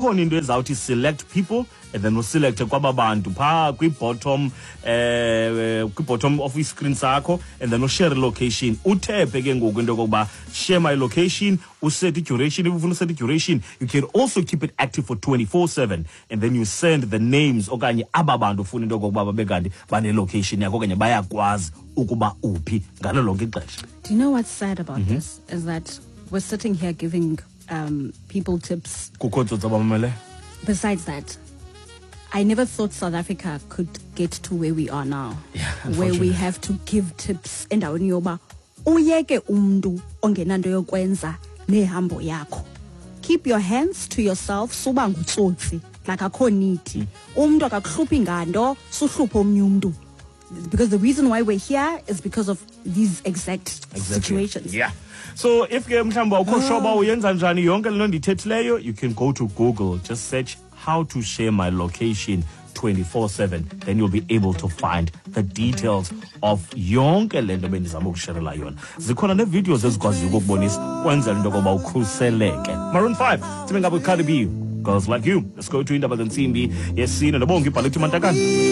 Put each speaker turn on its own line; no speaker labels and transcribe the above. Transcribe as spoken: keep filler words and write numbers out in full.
ikhona into ezawuthi select people and then uselect kwaba bantu pha kwi-bottom eh kwi-bottom of i-screen sakho and then ushare location uthepe ke ngoku into yokuba share my location uset i-duration if ufuna uset i-duration you can also keep it active for twenty-four seven and then you send the names okanye aba bantu ufuna into yokuba babe kanti bane-location yakho okanye bayakwazi ukuba uphi ngalo lonke ixesha.
Do you know what's sad about mm-hmm. this is that we're sitting here giving um, people tips. Besides that, I never thought South Africa could get to where we are now,
yeah,
where we have to give tips. Endaweni yoba uyeke umntu ongenanto yokwenza nehambo yakho. Keep your hands to yourself. Suba ngutsotsi like akho niti. Umntu akakuhluphi ngando suhlupha omnye umntu. Because the reason why we're here is because of these exact exactly. situations.
Yeah. So if ke mhlamba ukho shoba uyenza njani yonke lento ndithethileyo, you can go to Google, just search how to share my location twenty-four seven, then you'll be able to find the details of yonke lento bendizama ukusharela yona. Zikhona ne videos ezikwazi ukubonisa kwenzela into yokuba ukhuseleke. Maroon five, sibe ngabe Cardi B, Girls Like You. Let's go to indaba zensimbi yesine nobonke ibhalethi mantakana.